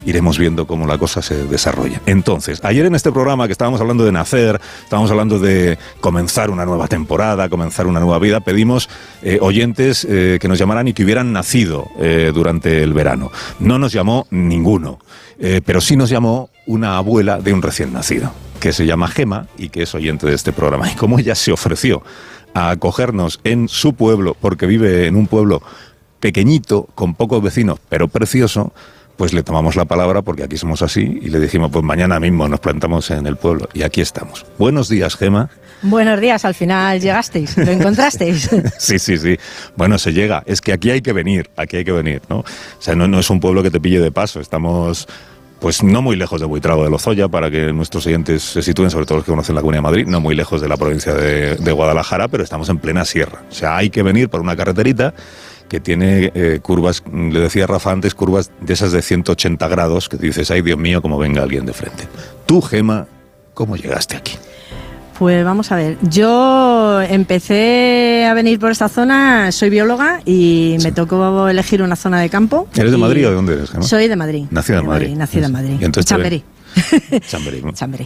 iremos viendo cómo la cosa se desarrolla. Entonces, ayer en este programa que estábamos hablando de nacer, estábamos hablando de comenzar una nueva temporada, comenzar una nueva vida, pedimos oyentes que nos llamaran y que hubieran nacido durante el verano. No nos llamó ninguno, pero sí nos llamó una abuela de un recién nacido, que se llama Gema y que es oyente de este programa. Y como ella se ofreció a acogernos en su pueblo, porque vive en un pueblo pequeñito, con pocos vecinos, pero precioso, pues le tomamos la palabra porque aquí somos así y le dijimos, pues mañana mismo nos plantamos en el pueblo y aquí estamos. Buenos días, Gema. Buenos días, al final llegasteis, lo encontrasteis. Sí. Bueno, se llega. Es que aquí hay que venir, ¿no? O sea, no es un pueblo que te pille de paso. Estamos, pues no muy lejos de Buitrago de Lozoya, para que nuestros oyentes se sitúen, sobre todo los que conocen la Comunidad de Madrid, no muy lejos de la provincia de Guadalajara, pero estamos en plena sierra. O sea, hay que venir por una carreterita que tiene curvas, le decía Rafa antes, curvas de esas de 180 grados, que dices, ay Dios mío, como venga alguien de frente. Tú, Gema, ¿cómo llegaste aquí? Pues vamos a ver, yo empecé a venir por esta zona, soy bióloga y me tocó elegir una zona de campo. ¿Eres de Madrid o de dónde eres, Gema? Soy de Madrid. Nacida en Madrid. Nacida en Madrid. ¿Y entonces Chamberí. Chamberí.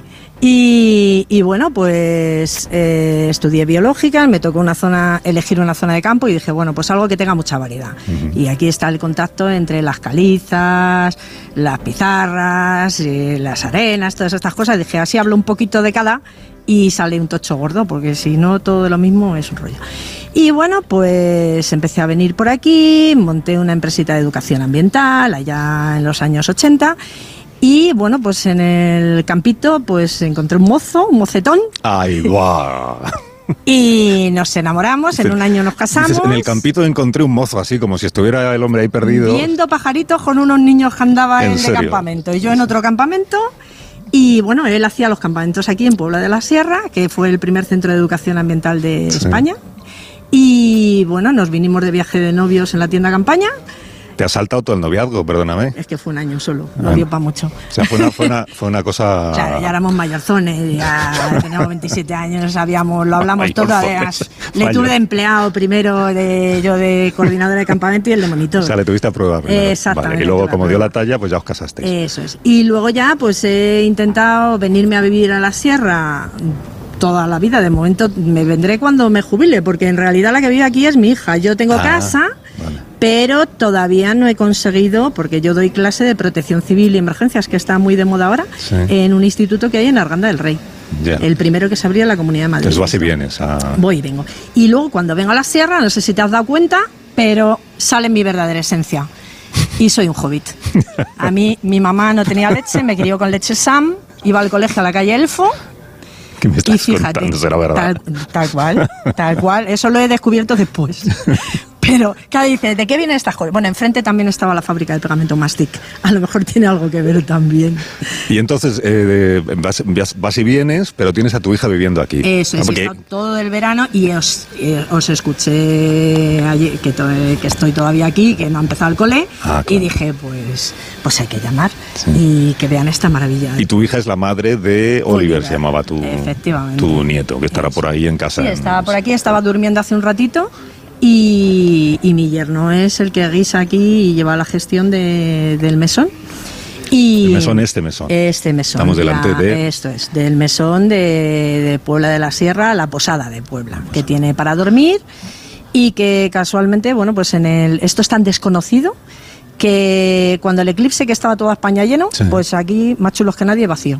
Y bueno, pues estudié biológica, me tocó elegir una zona de campo y dije, bueno, pues algo que tenga mucha variedad. Uh-huh. Y aquí está el contacto entre las calizas, las pizarras, las arenas, todas estas cosas. Dije, así hablo un poquito de cada y sale un tocho gordo, porque si no, todo de lo mismo es un rollo. Y bueno, pues empecé a venir por aquí, monté una empresita de educación ambiental allá en los años 80. Y bueno, pues en el campito pues encontré un mocetón. ¡Ay, guau! Y nos enamoramos, en un año nos casamos. Dices, en el campito encontré un mozo, así como si estuviera el hombre ahí perdido. Viendo pajaritos con unos niños que andaban en el campamento. Y yo en otro campamento. Y bueno, él hacía los campamentos aquí en Puebla de la Sierra, que fue el primer centro de educación ambiental de España. Y bueno, nos vinimos de viaje de novios en la tienda campaña. Te has saltado todo el noviazgo, perdóname. Es que fue un año solo, no dio para mucho. O sea, fue una cosa... Claro, ya éramos mayorzones, ya teníamos 27 años, lo hablamos todo, además. Le tuve de empleado primero, yo de coordinadora de campamento y el de monitor. O sea, le tuviste a prueba primero. Exactamente. Vale, y luego, como dio la talla, pues ya os casasteis. Eso es. Y luego ya, pues he intentado venirme a vivir a la sierra toda la vida. De momento me vendré cuando me jubile, porque en realidad la que vive aquí es mi hija. Yo tengo casa... Vale. Pero todavía no he conseguido, porque yo doy clase de protección civil y emergencias, que está muy de moda ahora, en un instituto que hay en Arganda del Rey. Yeah. El primero que se abrió en la Comunidad de Madrid. Entonces vas y vienes. Voy y vengo. Y luego cuando vengo a la sierra, no sé si te has dado cuenta, pero sale mi verdadera esencia. Y soy un hobbit. A mí, mi mamá no tenía leche, me crió con leche Sam, iba al colegio a la calle Elfo. ¿Qué me estás contando? ¿Será verdad? Tal cual. Eso lo he descubierto después. Pero, claro, dice, ¿de qué vienen estas cosas? Bueno, enfrente también estaba la fábrica de pegamento Mastic. A lo mejor tiene algo que ver también. Y entonces vas y vienes, pero tienes a tu hija viviendo aquí. Eso, porque... todo el verano y os escuché ayer, que estoy todavía aquí, que no ha empezado el cole, claro. Y dije, pues hay que llamar y que vean esta maravilla. Y tu hija es la madre de Oliver, se llamaba tu nieto, que estará por ahí en casa. Sí, estaba por aquí, estaba durmiendo hace un ratito. Y mi yerno es el que guisa aquí y lleva la gestión del mesón. Y el mesón, este mesón. Estamos delante de... Esto es, del mesón de Puebla de la Sierra, la Posada de Puebla, que tiene para dormir y que casualmente, bueno, pues esto es tan desconocido que cuando el eclipse, que estaba toda España lleno, pues aquí, más chulos que nadie, vacío.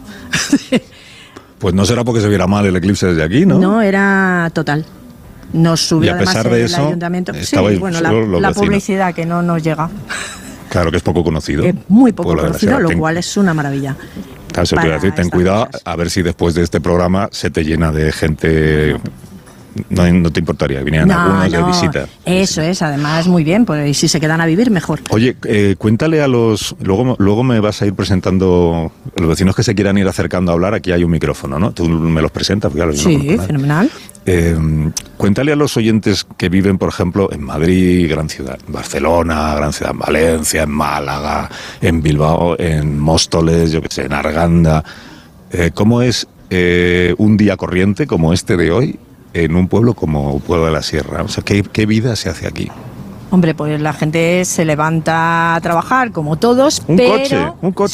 Pues no será porque se viera mal el eclipse desde aquí, ¿no? No, era total. Nos subió y a pesar además de el eso, ayuntamiento. Sí, bueno, la publicidad que no nos llega. Claro que es poco conocido. Es muy poco conocido, lo cual es una maravilla. Claro, se te iba a decir, ten cuidado, a ver si después de este programa se te llena de gente... No te importaría, vinieran algunos de visita. Eso es, además muy bien, pues y si se quedan a vivir, mejor. Oye, cuéntale a los... Luego me vas a ir presentando los vecinos que se quieran ir acercando a hablar, aquí hay un micrófono, ¿no? Tú me los presentas. Claro, sí, fenomenal. Cuéntale a los oyentes que viven, por ejemplo, en Madrid, gran ciudad, en Barcelona, gran ciudad, en Valencia, en Málaga, en Bilbao, en Móstoles, yo qué sé, en Arganda. ¿Cómo es un día corriente como este de hoy en un pueblo como Puebla de la Sierra? O sea, ¿qué vida se hace aquí? Hombre, pues la gente se levanta a trabajar como todos, Un pero coche